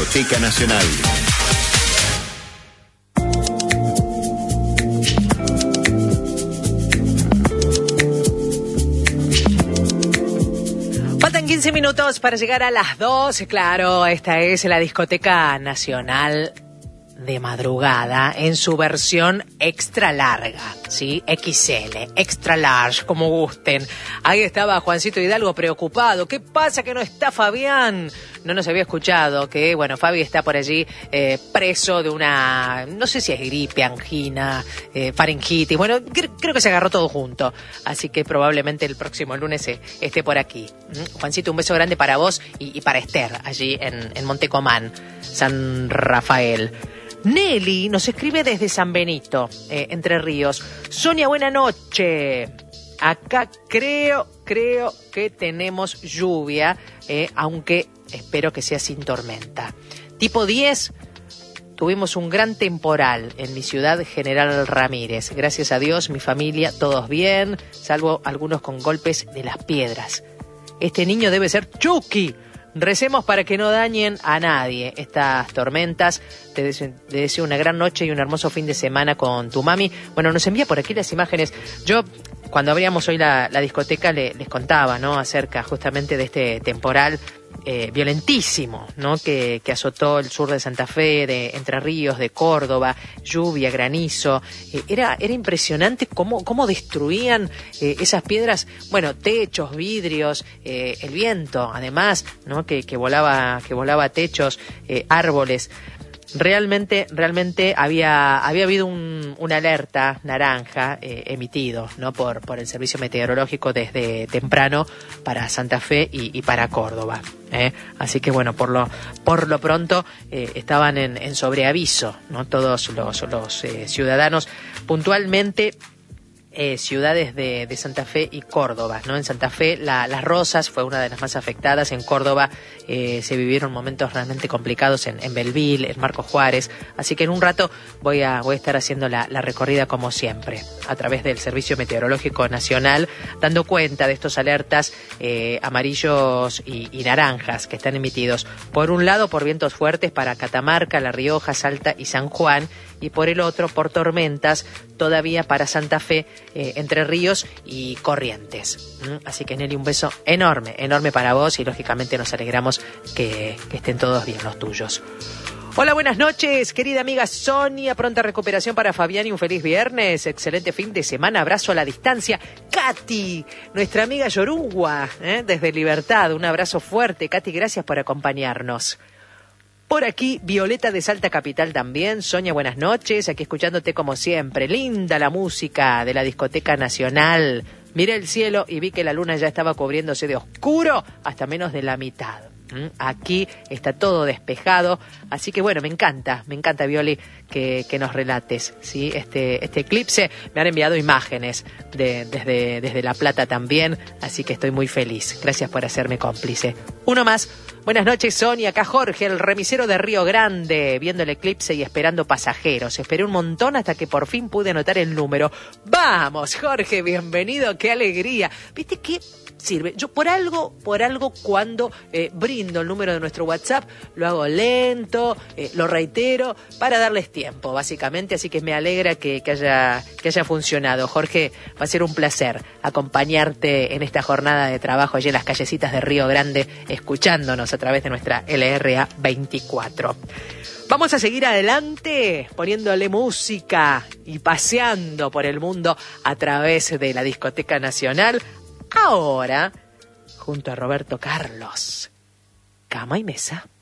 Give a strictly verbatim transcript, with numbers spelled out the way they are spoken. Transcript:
Discoteca Nacional. Faltan quince minutos para llegar a las dos. Claro, esta es la Discoteca Nacional de madrugada en su versión extra larga, ¿sí? equis ele, extra large, como gusten. Ahí estaba Juancito Hidalgo preocupado. ¿Qué pasa que no está Fabián? No nos había escuchado que, bueno, Fabi está por allí eh, preso de una, no sé si es gripe, angina, eh, faringitis. Bueno, cre- creo que se agarró todo junto. Así que probablemente el próximo lunes eh, esté por aquí. ¿Mm? Juancito, un beso grande para vos y, y para Esther, allí en, en Montecomán, San Rafael. Nelly nos escribe desde San Benito, eh, Entre Ríos. Sonia, buena noche. Acá creo, creo que tenemos lluvia, eh, aunque espero que sea sin tormenta. Tipo diez, tuvimos un gran temporal en mi ciudad, General Ramírez. Gracias a Dios, mi familia, todos bien, salvo algunos con golpes de las piedras. Este niño debe ser Chucky. Recemos para que no dañen a nadie estas tormentas. Te deseo, te deseo una gran noche y un hermoso fin de semana con tu mami. Bueno, nos envía por aquí las imágenes. Yo, cuando abríamos hoy la, la discoteca, le, les contaba, ¿no?, acerca justamente de este temporal eh, violentísimo, ¿no?, que, que azotó el sur de Santa Fe, de Entre Ríos, de Córdoba, lluvia, granizo. Eh, era, era impresionante cómo, cómo destruían eh, esas piedras, bueno, techos, vidrios, eh, el viento, además, ¿no?, que, que volaba, que volaba techos, eh, árboles. Realmente, realmente había, había habido un, una alerta naranja eh, emitido, ¿no?, por, por el servicio meteorológico desde temprano para Santa Fe y, y para Córdoba. ¿eh? Así que bueno, por lo, por lo pronto eh, estaban en, en sobreaviso, ¿no?, todos los, los eh, ciudadanos, puntualmente. Eh, ciudades de, de Santa Fe y Córdoba, ¿no? En Santa Fe, la, Las Rosas fue una de las más afectadas. En Córdoba eh, se vivieron momentos realmente complicados en, en Belville, en Marcos Juárez. Así que en un rato voy a, voy a estar haciendo la, la recorrida como siempre, a través del Servicio Meteorológico Nacional, dando cuenta de estos alertas eh, amarillos y, y naranjas que están emitidos. Por un lado, por vientos fuertes para Catamarca, La Rioja, Salta y San Juan, y por el otro, por tormentas todavía para Santa Fe, eh, Entre Ríos y Corrientes. ¿Mm? Así que, Nelly, un beso enorme, enorme para vos, y lógicamente nos alegramos que, que estén todos bien los tuyos. Hola, buenas noches, querida amiga Sonia, pronta recuperación para Fabián y un feliz viernes, excelente fin de semana, abrazo a la distancia. Katy, nuestra amiga Yorungua, ¿eh? desde Libertad, un abrazo fuerte. Katy, gracias por acompañarnos. Por aquí, Violeta de Salta Capital también. Sonia, buenas noches. Aquí escuchándote como siempre. Linda la música de la Discoteca Nacional. Miré el cielo y vi que la luna ya estaba cubriéndose de oscuro hasta menos de la mitad. Aquí está todo despejado, así que bueno, me encanta, me encanta, Violi, que, que nos relates, ¿sí? este, este eclipse. Me han enviado imágenes de, desde, desde La Plata también, así que estoy muy feliz. Gracias por hacerme cómplice. Uno más. Buenas noches, Sonia. Acá Jorge, el remisero de Río Grande, viendo el eclipse y esperando pasajeros. Esperé un montón hasta que por fin pude anotar el número. ¡Vamos, Jorge! Bienvenido, qué alegría. ¿Viste qué sirve? Yo por algo, por algo cuando eh, brindo el número de nuestro WhatsApp, lo hago lento, eh, lo reitero, para darles tiempo, básicamente. Así que me alegra que, que, haya, que haya funcionado. Jorge, va a ser un placer acompañarte en esta jornada de trabajo allí en las callecitas de Río Grande, escuchándonos a través de nuestra L R A veinticuatro. Vamos a seguir adelante poniéndole música y paseando por el mundo a través de la Discoteca Nacional. Ahora, junto a Roberto Carlos, Cama y Mesa.